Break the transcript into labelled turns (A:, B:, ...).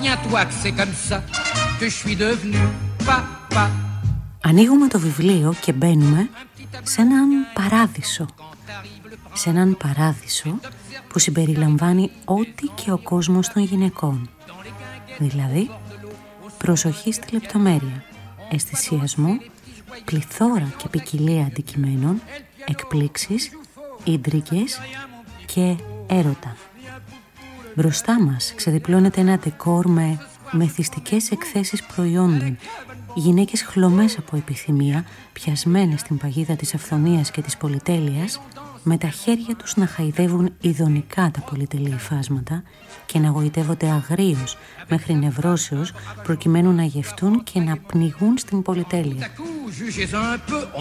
A: Souviens-toi que c'est comme ça que je suis devenu papa.
B: Ανοίγουμε το βιβλίο και μπαίνουμε σε έναν παράδεισο. Σε έναν παράδεισο που συμπεριλαμβάνει ό,τι και ο κόσμος των γυναικών. Δηλαδή, προσοχή στη λεπτομέρεια, αισθησιασμό, πληθώρα και ποικιλία αντικειμένων, εκπλήξεις, ίντρικες και έρωτα. Μπροστά μας ξεδιπλώνεται ένα ντεκόρ με μεθυστικές εκθέσεις προϊόντων, γυναίκες χλωμές από επιθυμία, πιασμένες στην παγίδα της αυθονίας και της πολυτέλειας, με τα χέρια τους να χαϊδεύουν ειδονικά τα πολυτελή υφάσματα και να γοητεύονται αγρίως μέχρι νευρώσεως προκειμένου να γευτούν και να πνιγούν στην πολυτέλεια.